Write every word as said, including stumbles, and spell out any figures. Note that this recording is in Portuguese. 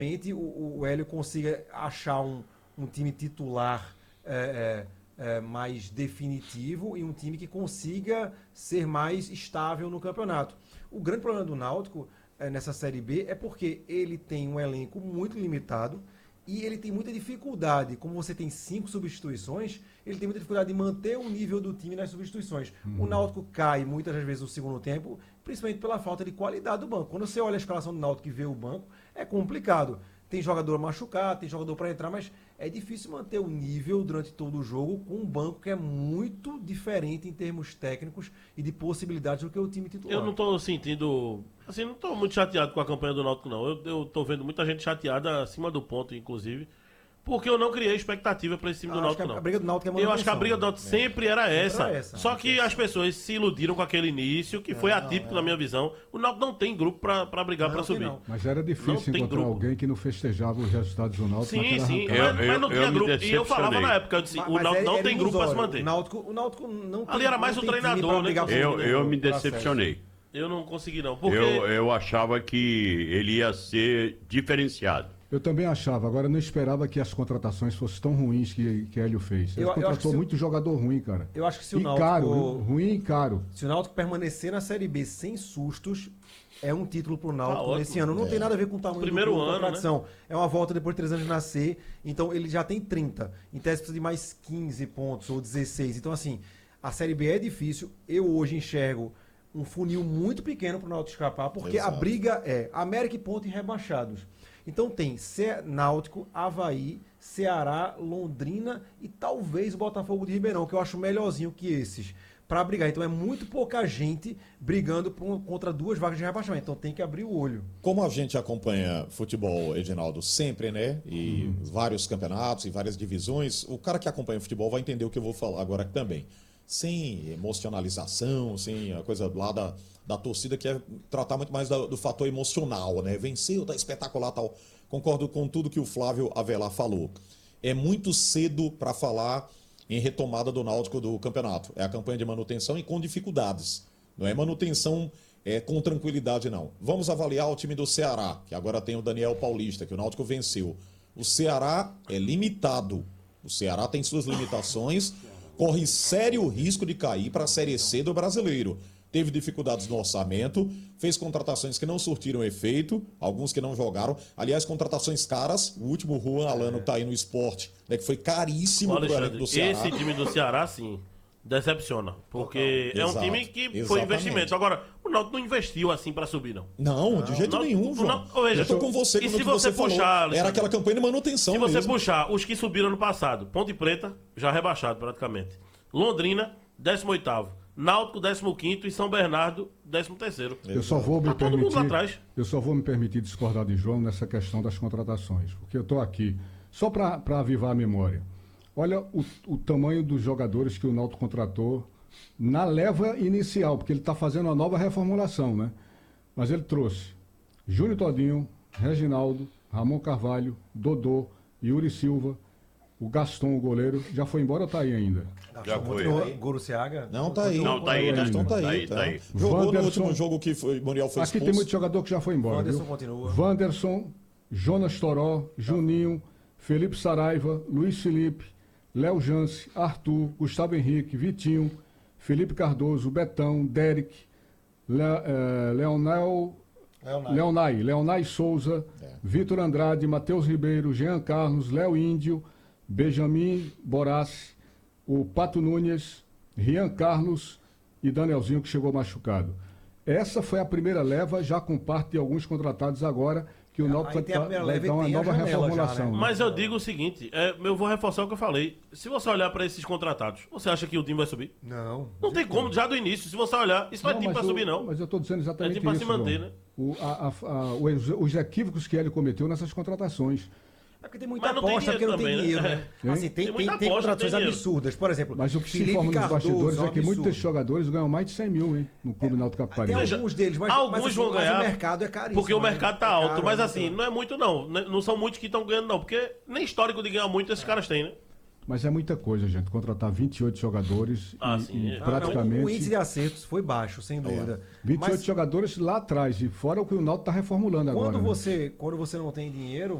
o, o Hélio consiga achar um, um time titular é, é, é, mais definitivo e um time que consiga ser mais estável no campeonato. O grande problema do Náutico é, nessa Série B é porque ele tem um elenco muito limitado e ele tem muita dificuldade. Como você tem cinco substituições, ele tem muita dificuldade de manter o nível do time nas substituições. Uhum. O Náutico cai muitas das vezes no segundo tempo, principalmente pela falta de qualidade do banco. Quando você olha a escalação do Náutico e vê o banco, é complicado. Tem jogador machucado, tem jogador para entrar, mas é difícil manter o nível durante todo o jogo com um banco que é muito diferente em termos técnicos e de possibilidades do que o time titular. Eu não estou sentindo... Assim, não estou muito chateado com a campanha do Náutico, não. Eu estou vendo muita gente chateada acima do ponto, inclusive, porque eu não criei expectativa para esse time ah, do Náutico, não. A briga do Náutico é Eu acho que a briga do Náutico é. sempre era essa. Sempre essa. Só que as pessoas se iludiram com aquele início, que foi não, atípico é. na minha visão. O Náutico não tem grupo para brigar para subir. Não. Mas era difícil encontrar grupo. alguém que não festejava os resultados do Náutico. Sim, sim. Eu, mas, mas não eu, tinha eu grupo. E eu falava na época, eu disse, mas, o mas Náutico é, não é tem grupo para se manter. O Náutico, o Náutico não tem. Ali era mais o treinador, né? Eu, eu me decepcionei. Eu não consegui, não. Porque... Eu, eu achava que ele ia ser diferenciado. Eu também achava, agora não esperava que as contratações fossem tão ruins que, que Hélio fez. Ele eu, contratou eu muito o... jogador ruim, cara. Eu acho que se o e Náutico... caro, ruim e caro. Se o Náutico permanecer na Série B sem sustos, é um título pro Náutico ah, nesse ano. Não é. tem nada a ver com o tamanho Primeiro do ano, da tradição. Né? É uma volta depois de três anos de nascer, então ele já tem trinta. Em tese precisa de mais quinze pontos ou dezesseis. Então, assim, a Série B é difícil. Eu hoje enxergo um funil muito pequeno pro Náutico escapar, porque Exato. a briga é América e Ponte rebaixados. Então tem Náutico, Avaí, Ceará, Londrina e talvez o Botafogo de Ribeirão, que eu acho melhorzinho que esses, para brigar. Então é muito pouca gente brigando por, contra duas vagas de rebaixamento. Então tem que abrir o olho. Como a gente acompanha futebol, Edinaldo, sempre, né? E hum. vários campeonatos e várias divisões, o cara que acompanha futebol vai entender o que eu vou falar agora também. Sem emocionalização, sem a coisa lá da, da torcida, que é tratar muito mais do, do fator emocional, né? Venceu, tá espetacular, tal. Concordo com tudo que o Flávio Avelar falou. É muito cedo para falar em retomada do Náutico do campeonato. É a campanha de manutenção e com dificuldades. Não é manutenção é, com tranquilidade, não. Vamos avaliar o time do Ceará, que agora tem o Daniel Paulista, que o Náutico venceu. O Ceará é limitado. O Ceará tem suas limitações... corre sério risco de cair para a Série C do Brasileiro. Teve dificuldades no orçamento, fez contratações que não surtiram efeito, alguns que não jogaram. Aliás, contratações caras, o último Juan Alano que está aí no Esporte, né, que foi caríssimo para o elenco do Ceará. Esse time do Ceará, sim, decepciona, porque é um Exato, time que exatamente. foi investimento. Agora, o Náutico não investiu assim para subir, não. Não, não de jeito não, nenhum, João. Não, veja, eu tô com você e quando se você, você falou, puxar, era aquela campanha de manutenção Se você mesmo. puxar os que subiram no passado, Ponte Preta, já rebaixado praticamente. Londrina, décimo oitavo. Náutico, décimo quinto e São Bernardo, décimo terceiro. Eu só vou me tá todo mundo lá permitir, atrás. eu só vou me permitir discordar de João nessa questão das contratações, porque eu estou aqui só para avivar a memória. Olha o, o tamanho dos jogadores que o Náutico contratou na leva inicial, porque ele está fazendo uma nova reformulação, né? Mas ele trouxe Júnior Todinho, Reginaldo, Ramon Carvalho, Dodô, Yuri Silva, o Gaston, o goleiro, já foi embora ou tá aí ainda? Já foi. Guruciaga? Não, tá aí. Não, tá aí, né? Gaston tá aí. Tá aí, tá aí. Jogou Wanderson, no último jogo que foi, Muriel foi Aqui expulso. tem muito jogador que já foi embora, Wanderson viu? continua. Wanderson, Jonas Toró, Juninho, Felipe Saraiva, Luiz Felipe, Léo Jance, Arthur, Gustavo Henrique, Vitinho, Felipe Cardoso, Betão, Derek, Le, eh, Leonel... Leonai. Leonai, Leonai Souza, é. Vitor Andrade, Matheus Ribeiro, Jean Carlos, Léo Índio, Benjamin Borassi, o Pato Nunes, Rian Carlos e Danielzinho, que chegou machucado. Essa foi a primeira leva, já com parte de alguns contratados agora, que o Náutico vai, vai dar uma nova reformulação. Já, né? Mas eu digo o seguinte, é, eu vou reforçar o que eu falei. Se você olhar para esses contratados, você acha que o time vai subir? Não. Não tem como, já do início. Se você olhar, isso não é time para subir, não. Mas eu estou dizendo exatamente isso. É time para se manter, João. né? O, a, a, a, os, os equívocos que ele cometeu nessas contratações. É porque tem muita mas não aposta, tem porque não tem também, dinheiro, né? né? Assim, tem, tem, tem, tem, tem aposta, contratações tem absurdas. Por exemplo, mas o que se Felipe informa nos Cardoso, bastidores é um é que muitos absurdo. jogadores ganham mais de cem mil, hein? No clube é, Náutico Caparibe. Tem alguns deles, mas, alguns mas, assim, vão ganhar. Mas o mercado é caríssimo. Porque o mercado tá né? alto. É caro, mas né? assim, não é muito, não. Não são muitos que estão ganhando, não. Porque nem histórico de ganhar muito esses caras têm, né? Mas é muita coisa, gente. Contratar vinte e oito jogadores Ah, e, sim, e é. Ah, praticamente... não, o índice de acertos foi baixo, sem dúvida. vinte e oito Mas jogadores lá atrás, e fora o que o Náutico está reformulando agora. quando né? você, quando você não tem dinheiro,